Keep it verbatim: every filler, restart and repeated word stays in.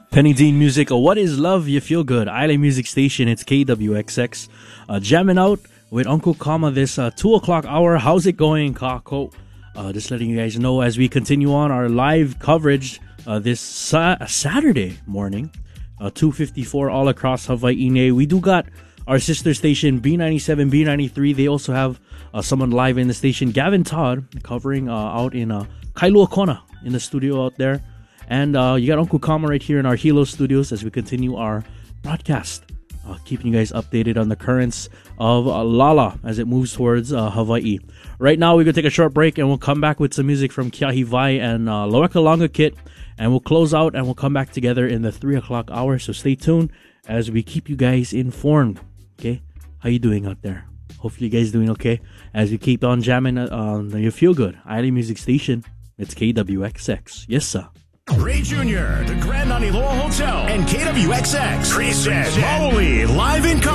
Penny Dean Music, uh, What is Love? You Feel Good. Island Music Station, it's K W X X. Uh, jamming out with Uncle Kama this uh, two o'clock hour. How's it going, Kako? Uh, just letting you guys know as we continue on our live coverage uh, this sa- Saturday morning, uh, two fifty-four all across Hawaii. We do got our sister station, B ninety-seven, B ninety-three. They also have uh, someone live in the station, Gavin Todd, covering uh, out in uh, Kailua Kona in the studio out there. And uh, you got Uncle Kama right here in our Hilo studios as we continue our broadcast, uh, keeping you guys updated on the currents of uh, Lala as it moves towards uh, Hawaii. Right now, we're going to take a short break and we'll come back with some music from Kiahi Vai and uh, Loeka Longa Kit. And we'll close out and we'll come back together in the three o'clock hour. So stay tuned as we keep you guys informed. Okay? How you doing out there? Hopefully you guys doing okay as we keep on jamming uh, on the You Feel Good Island Music Station. It's K W X X. Yes, sir. Ray Junior, the Grand Aniloa Hotel, and K W X X present Maoli live in